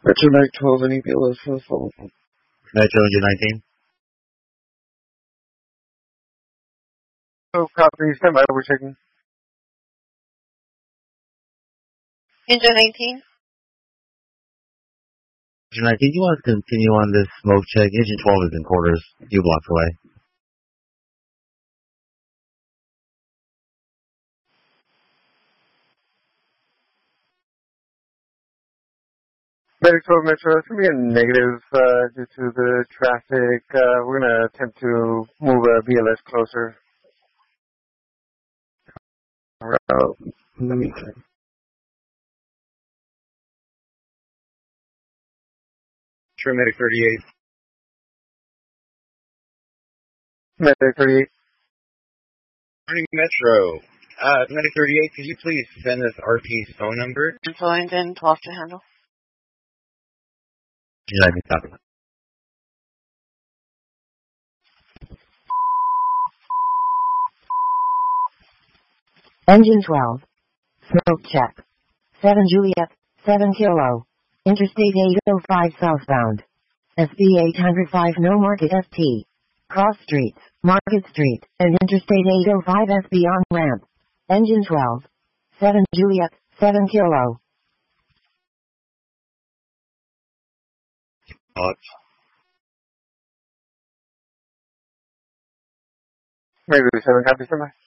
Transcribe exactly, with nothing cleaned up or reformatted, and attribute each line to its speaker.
Speaker 1: Metro nine twelve, any B L S for the phone?
Speaker 2: Metro engine nineteen.
Speaker 1: Oh, copy, stand by, we're checking.
Speaker 3: Engine eighteen.
Speaker 2: Engine nineteen, you want to continue on this smoke check? Engine twelve is in quarters, a few blocks away.
Speaker 1: Medic twelve Metro, it's going to be a negative uh, due to the traffic. Uh, we're going to attempt to move a B L S closer. Oh, let me check.
Speaker 4: True Medic thirty-eight.
Speaker 1: Medic thirty-eight.
Speaker 4: Morning Metro. Uh, Medic thirty-eight, could you please send us R P's phone number?
Speaker 3: Info engine twelve to handle.
Speaker 2: Engine nineteen, copy.
Speaker 5: Engine twelve. Smoke check. seven Juliet, seven Kilo. Interstate eight oh five southbound. S B eight oh five no market S T. Cross streets, Market Street, and Interstate eight oh five S B on ramp. Engine twelve. seven Juliet, seven Kilo.
Speaker 2: Uh,
Speaker 1: Maybe seven, copy, stand by.